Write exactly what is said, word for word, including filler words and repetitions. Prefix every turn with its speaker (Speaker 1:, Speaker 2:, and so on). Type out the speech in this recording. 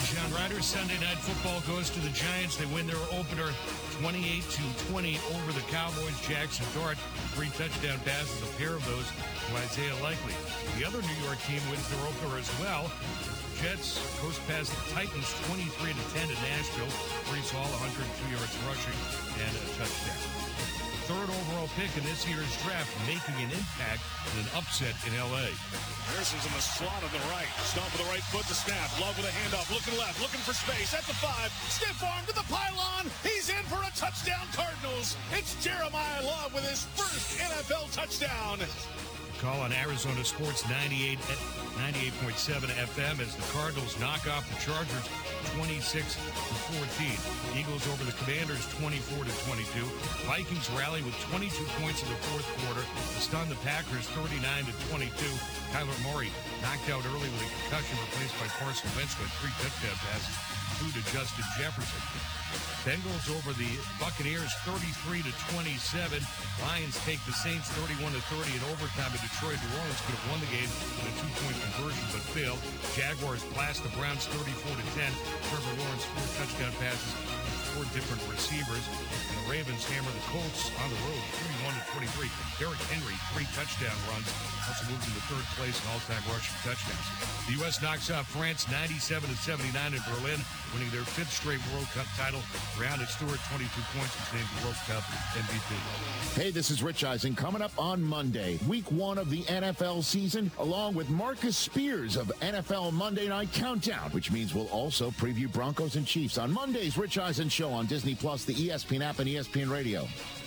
Speaker 1: John Ryder. Sunday Night Football goes to the Giants. They win their opener twenty-eight to twenty over the Cowboys. Jackson Dart, three touchdown passes, a pair of those to Isaiah Likely. The other New York team wins their opener as well. Jets coast past the Titans twenty-three to ten at Nashville. Breece Hall, one hundred two yards rushing and a touchdown. Third overall pick in this year's draft, making an impact in an upset in L A.
Speaker 2: Harrison's in the slot on the right. Stomp with the right foot to snap. Love with a handoff. Looking left. Looking for space. At the five. Stiff arm to the pylon. He's in for a touchdown, Cardinals. It's Jeremiah Love with his first N F L touchdown.
Speaker 1: Call on Arizona Sports ninety-eight, ninety-eight point seven F M as the Cardinals knock off the Chargers twenty-six to fourteen. Eagles over the Commanders twenty-four to twenty-two. Vikings rally with twenty-two points in the fourth quarter to stun the Packers thirty-nine to twenty-two. Kyler Murray knocked out early with a concussion, replaced by Carson Wentz with three touchdown passes, two to Justin Jefferson. Bengals over the Buccaneers thirty-three to twenty-seven. Lions take the Saints thirty-one to thirty in overtime in Detroit. New Orleans could have won the game with a two-point conversion but failed. Jaguars blast the Browns thirty-four to ten. Trevor Lawrence four touchdown passes, four different receivers. And the Ravens hammer the Colts on the road thirty-one to twenty-three. Derrick Henry, three touchdown runs. Also moves into third place in all-time rushing touchdowns. The U S knocks out France ninety-seven to seventy-nine in Berlin, winning their fifth straight World Cup title. Breonna Stewart, twenty-two points, was named the World Cup M V P.
Speaker 3: Hey, this is Rich Eisen. Coming up on Monday, week one of the N F L season, along with Marcus Spears of N F L Monday Night Countdown, which means we'll also preview Broncos and Chiefs on Monday's Rich Eisen Show on Disney Plus, the E S P N app, and E S P N Radio.